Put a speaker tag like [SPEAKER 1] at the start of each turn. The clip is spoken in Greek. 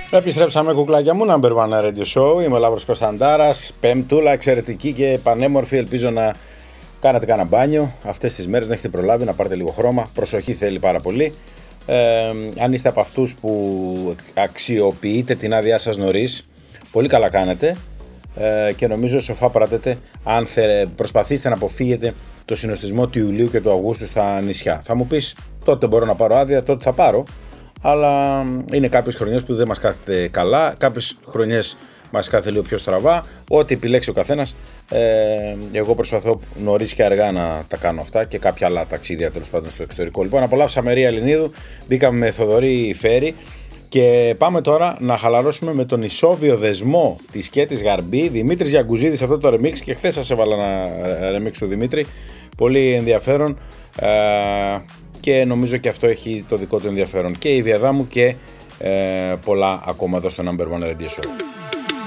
[SPEAKER 1] Επιστρέψαμε κουκλάκια μου, Number One Radio Show. Είμαι ο Λαύρος Κωνσταντάρας. Πεμπτούλα εξαιρετική και πανέμορφη. Ελπίζω να κάνετε κανένα μπάνιο αυτές τις μέρες, να έχετε προλάβει να πάρετε λίγο χρώμα. Προσοχή θέλει πάρα πολύ. Αν είστε από αυτούς που αξιοποιείτε την άδειά σας νωρίς, πολύ καλά κάνετε και νομίζω σοφά πράτετε αν προσπαθήσετε να αποφύγετε το συνοστισμό του Ιουλίου και του Αυγούστου στα νησιά. Θα μου πεις, τότε μπορώ να πάρω άδεια, τότε θα πάρω. Αλλά είναι κάποιες χρονιές που δεν μας κάθεται καλά, κάποιες χρονιές μας κάθεται λίγο πιο στραβά. Ό,τι επιλέξει ο καθένας. Εγώ προσπαθώ νωρίς και αργά να τα κάνω αυτά και κάποια άλλα ταξίδια τέλος πάντων στο εξωτερικό. Λοιπόν, απολαύσαμε Ρία Ελληνίδου, μπήκαμε με Θοδωρή Φέρη και πάμε τώρα να χαλαρώσουμε με τον ισόβιο δεσμό της Κέτης Γαρμπή, Δημήτρης Γιαγκουζίδης, αυτό το remix, και χθες σας έβαλα ένα remix του Δημήτρη, πολύ ενδιαφέρον. Και νομίζω και αυτό έχει το δικό του ενδιαφέρον. Και η Βιαδάμου και πολλά ακόμα εδώ στο Number One Radio Show.